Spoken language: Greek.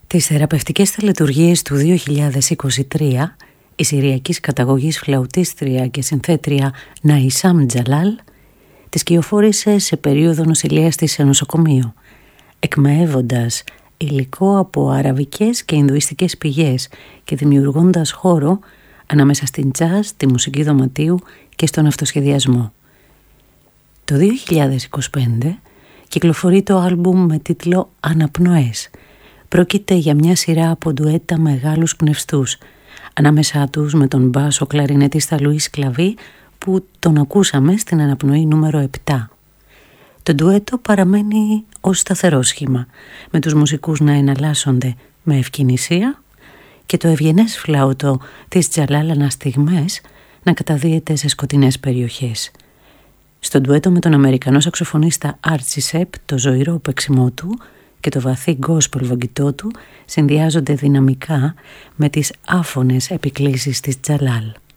Τις θεραπευτικές τελετουργίες του 2023, η συριακής καταγωγής φλαουτίστρια και συνθέτρια Ναϊσάμ Τζαλάλ τις κυοφόρησε σε περίοδο νοσηλείας της σε νοσοκομείο, εκμαεύοντας υλικό από αραβικές και ινδουιστικές πηγές και δημιουργώντας χώρο ανάμεσα στην τζάζ, τη μουσική δωματίου και στον αυτοσχεδιασμό. Το 2025 κυκλοφορεί το άλμπουμ με τίτλο «Αναπνοές». Πρόκειται για μια σειρά από ντουέτα μεγάλους πνευστούς, ανάμεσά τους με τον μπάσο κλαρινετίστα Λουίς Κλαβί που τον ακούσαμε στην αναπνοή νούμερο 7. Το ντουέτο παραμένει ως σταθερό σχήμα, με τους μουσικούς να εναλλάσσονται με ευκαινησία και το ευγενές φλάουτο της Τζαλάλ αναστιγμές να καταδύεται σε σκοτεινές περιοχές. Στο ντουέτο με τον Αμερικανό σαξοφωνίστα Άρτσι Σεπ, το ζωηρό παίξιμό του και το βαθύ γκόσπελ βογγητό του συνδυάζονται δυναμικά με τις άφωνες επικλήσεις της Τζαλάλ.